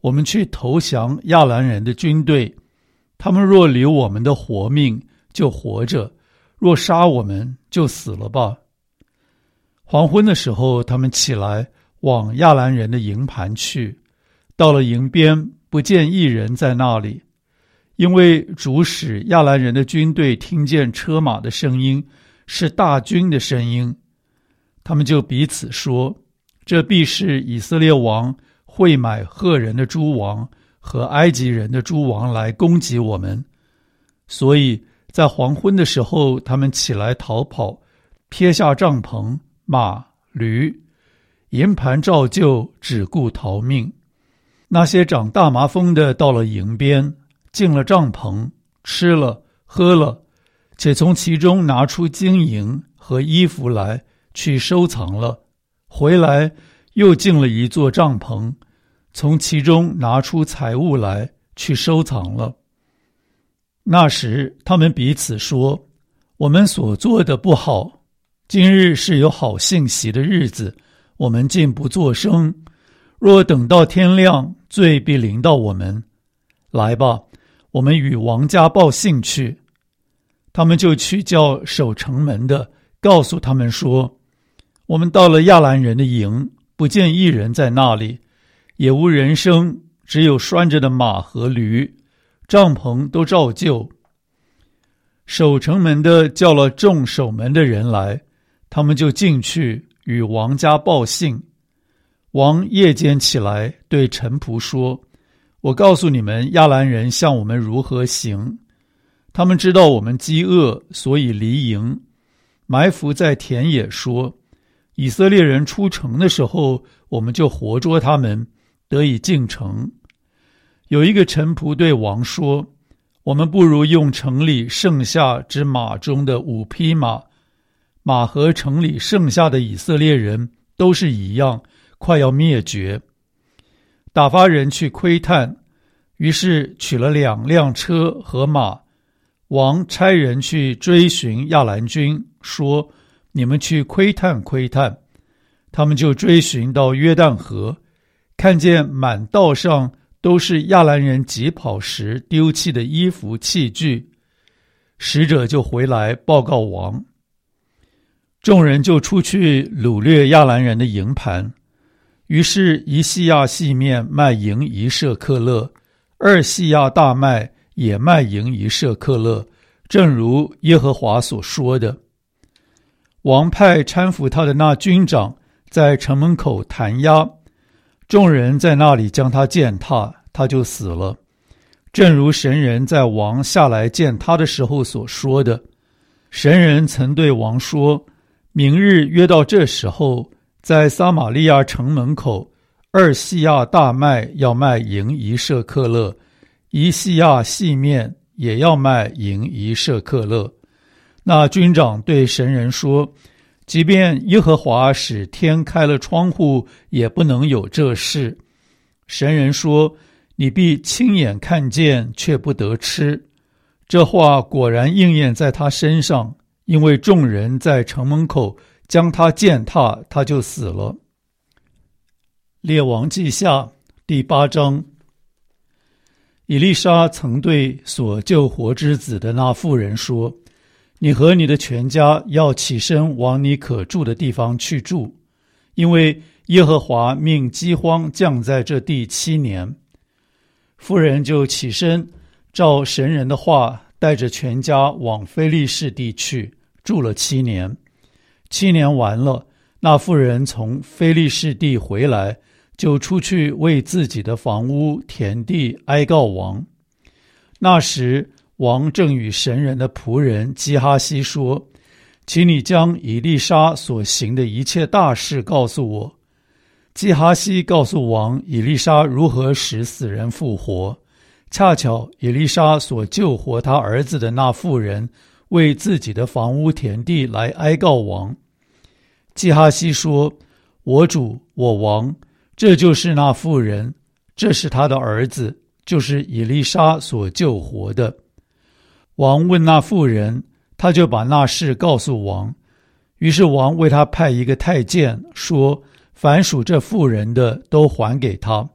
我们去投降亚兰人的军队，他们若留我们的活命，就活着；若杀我们，就死了吧。”黄昏的时候，他们起来往亚兰人的营盘去，到了营边，不见一人在那里，因为主使亚兰人的军队听见车马的声音，是大军的声音。他们就彼此说：“这必是以色列王会买赫人的诸王和埃及人的诸王来攻击我们。”所以在黄昏的时候，他们起来逃跑，撇下帐篷、马、驴，营盘照旧，只顾逃命。那些长大麻风的到了营边，进了帐篷，吃了喝了，且从其中拿出金银和衣服来去收藏了，回来又进了一座帐篷，从其中拿出财物来去收藏了。那时他们彼此说：“我们所做的不好，今日是有好信息的日子，我们竟不作声。若等到天亮，罪必临到我们。来吧，我们与王家报信去。”他们就去叫守城门的，告诉他们说：“我们到了亚兰人的营，不见一人在那里，也无人声，只有拴着的马和驴，帐篷都照旧。”守城门的叫了众守门的人来，他们就进去与王家报信。王夜间起来对臣仆说：“我告诉你们，亚兰人向我们如何行。他们知道我们饥饿，所以离营，埋伏在田野，说以色列人出城的时候，我们就活捉他们，得以进城。”有一个臣仆对王说：“我们不如用城里剩下之马中的5匹马，马和城里剩下的以色列人都是一样，快要灭绝。”打发人去窥探，于是取了2辆车和马。王差人去追寻亚兰军，说：“你们去窥探窥探。”他们就追寻到约旦河，看见满道上都是亚兰人疾跑时丢弃的衣服器具。使者就回来报告王。众人就出去掳掠亚兰人的营盘。于是1细亚细面卖银1舍克勒，2细亚大麦也卖银1舍克勒，正如耶和华所说的。王派搀扶他的那军长在城门口弹压，众人在那里将他践踏，他就死了。正如神人在王下来见他的时候所说的。神人曾对王说：“明日约到这时候，在撒玛利亚城门口，2细亚大麦要卖银1舍克勒，1细亚细面也要卖银1舍克勒。”那军长对神人说：“即便耶和华使天开了窗户，也不能有这事。”神人说：“你必亲眼看见，却不得吃。”这话果然应验在他身上，因为众人在城门口将他践踏，他就死了。列王记下第8章。以利沙曾对所救活之子的那妇人说：“你和你的全家要起身往你可住的地方去住，因为耶和华命饥荒降在这地7年。”妇人就起身，照神人的话，带着全家往非利士地去，住了7年。7年完了，那妇人从非利士地回来，就出去为自己的房屋田地哀告王。那时王正与神人的仆人基哈西说：“请你将以利沙所行的一切大事告诉我。”基哈西告诉王以利沙如何使死人复活。恰巧以利沙所救活他儿子的那妇人为自己的房屋田地来哀告王。基哈西说：“我主我王，这就是那妇人，这是他的儿子，就是以利沙所救活的。”王问那妇人，他就把那事告诉王。于是王为他派一个太监，说：“凡属这妇人的都还给他。”